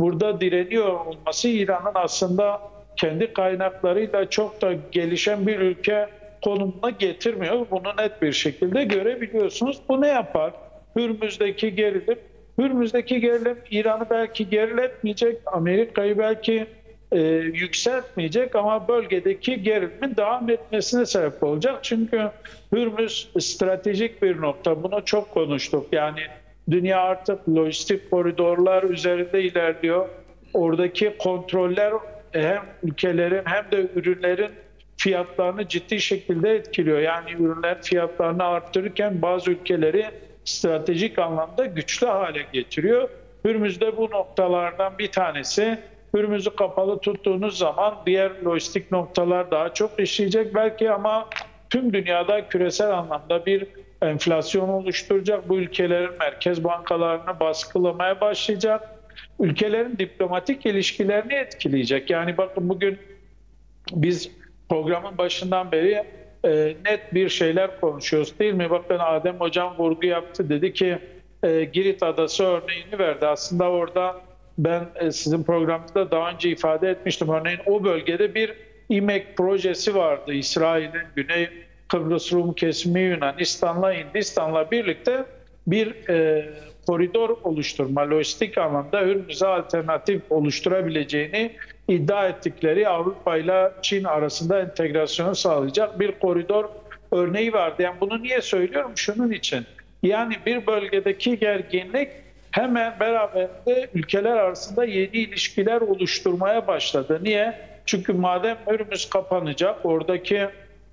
burada direniyor olması İran'ın aslında kendi kaynaklarıyla çok da gelişen bir ülke konumuna getirmiyor. Bunu net bir şekilde görebiliyorsunuz. Bu ne yapar? Hürmüz'deki gerilim İran'ı belki geriletmeyecek, Amerika'yı belki yükseltmeyecek ama bölgedeki gerilimin devam etmesine sebep olacak. Çünkü Hürmüz stratejik bir nokta. Bunu çok konuştuk. Yani dünya artık lojistik koridorlar üzerinde ilerliyor. Oradaki kontroller hem ülkelerin hem de ürünlerin fiyatlarını ciddi şekilde etkiliyor. Yani ürünler fiyatlarını arttırırken bazı ülkeleri stratejik anlamda güçlü hale getiriyor. Hürmüz'de bu noktalardan bir tanesi. Hürmüz'ü kapalı tuttuğunuz zaman diğer lojistik noktalar daha çok işleyecek belki ama tüm dünyada küresel anlamda bir enflasyon oluşturacak. Bu ülkelerin merkez bankalarını baskılamaya başlayacak. Ülkelerin diplomatik ilişkilerini etkileyecek. Yani bakın bugün biz programın başından beri net bir şeyler konuşuyoruz değil mi? Bakın Adem Hocam vurgu yaptı. Dedi ki Girit Adası örneğini verdi. Aslında orada ben sizin programda daha önce ifade etmiştim. Örneğin o bölgede bir İMEK projesi vardı. İsrail'in Güney Kıbrıs Rum kesimi Yunanistan'la Hindistan'la birlikte bir koridor oluşturma, lojistik anlamda Hürmüz'e alternatif oluşturabileceğini iddia ettikleri Avrupa ile Çin arasında entegrasyonu sağlayacak bir koridor örneği vardı. Yani bunu niye söylüyorum? Şunun için. Yani bir bölgedeki gerginlik hemen beraberinde ülkeler arasında yeni ilişkiler oluşturmaya başladı. Niye? Çünkü madem Hürmüz kapanacak, oradaki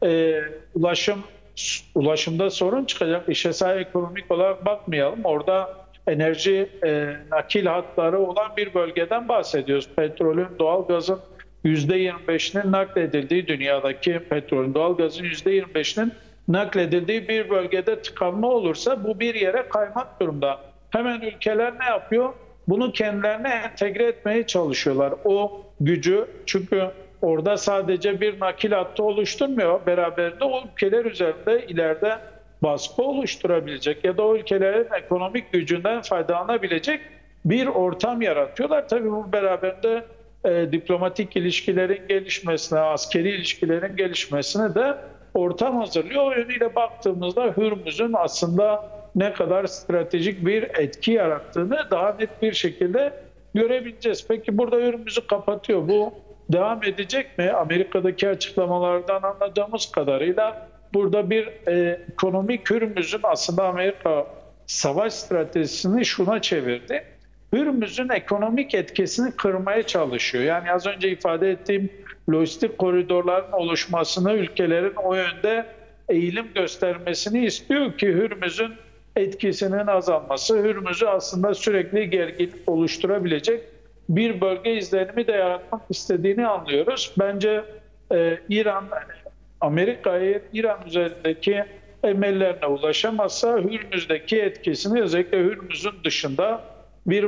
ulaşımda sorun çıkacak. İşe sahip ekonomik olarak bakmayalım. Orada enerji nakil hatları olan bir bölgeden bahsediyoruz. Petrolün, doğalgazın %25'inin nakledildiği, dünyadaki petrolün, doğalgazın %25'inin nakledildiği bir bölgede tıkanma olursa bu bir yere kaymak durumda. Hemen ülkeler ne yapıyor? Bunu kendilerine entegre etmeye çalışıyorlar. O gücü, çünkü orada sadece bir nakil hattı oluşturmuyor. Beraberinde o ülkeler üzerinde ileride baskı oluşturabilecek ya da o ülkelerin ekonomik gücünden faydalanabilecek bir ortam yaratıyorlar. Tabii bu beraberinde diplomatik ilişkilerin gelişmesine, askeri ilişkilerin gelişmesine de ortam hazırlıyor. O yönüyle baktığımızda Hürmüz'ün aslında ne kadar stratejik bir etki yarattığını daha net bir şekilde görebileceğiz. Peki burada Hürmüz'ü kapatıyor. Bu devam edecek mi? Amerika'daki açıklamalardan anladığımız kadarıyla burada bir ekonomik Hürmüz'ün aslında Amerika savaş stratejisini şuna çevirdi. Hürmüz'ün ekonomik etkisini kırmaya çalışıyor. Yani az önce ifade ettiğim lojistik koridorların oluşmasını, ülkelerin o yönde eğilim göstermesini istiyor ki Hürmüz'ün etkisinin azalması, Hürmüz'ü aslında sürekli gerginlik oluşturabilecek bir bölge izlenimi de yaratmak istediğini anlıyoruz. Bence İran, Amerika'yı İran üzerindeki emellerine ulaşamazsa Hürmüz'deki etkisini özellikle Hürmüz'ün dışında bir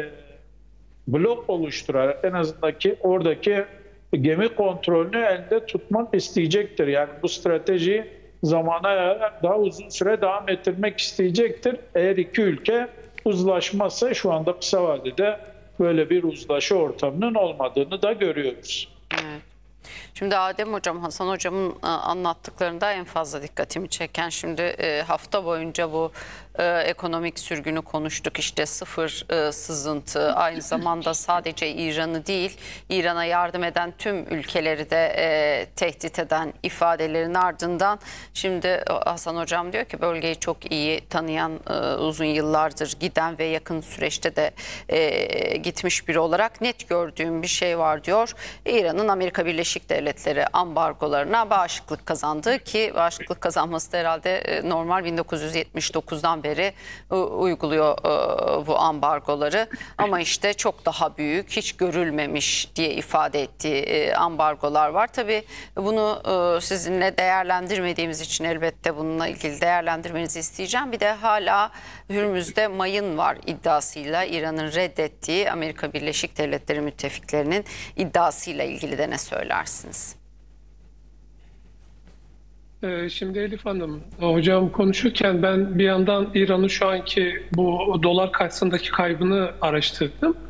blok oluşturarak en azından oradaki gemi kontrolünü elde tutmak isteyecektir. Yani bu strateji zamana yayarak daha uzun süre devam ettirmek isteyecektir. Eğer iki ülke uzlaşmazsa şu anda kısa vadede böyle bir uzlaşı ortamının olmadığını da görüyoruz. Evet. Şimdi Adem Hocam, Hasan Hocam'ın anlattıklarında en fazla dikkatimi çeken, şimdi hafta boyunca bu ekonomik sürgünü konuştuk. İşte sıfır sızıntı, aynı zamanda sadece İran'ı değil, İran'a yardım eden tüm ülkeleri de tehdit eden ifadelerin ardından şimdi Hasan Hocam diyor ki bölgeyi çok iyi tanıyan, uzun yıllardır giden ve yakın süreçte de gitmiş biri olarak net gördüğüm bir şey var diyor. İran'ın Amerika Birleşik Devletleri ambargolarına bağışıklık kazandı ki bağışıklık kazanması da herhalde normal 1979'dan beri uyguluyor bu ambargoları. Ama işte çok daha büyük, hiç görülmemiş diye ifade ettiği ambargolar var. Tabii bunu sizinle değerlendirmediğimiz için elbette bununla ilgili değerlendirmenizi isteyeceğim. Bir de hala Hürmüz'de mayın var iddiasıyla İran'ın reddettiği Amerika Birleşik Devletleri müttefiklerinin iddiasıyla ilgili de ne söylersiniz? Şimdi Elif Hanım, hocam konuşurken ben bir yandan İran'ın şu anki bu dolar karşısındaki kaybını araştırdım.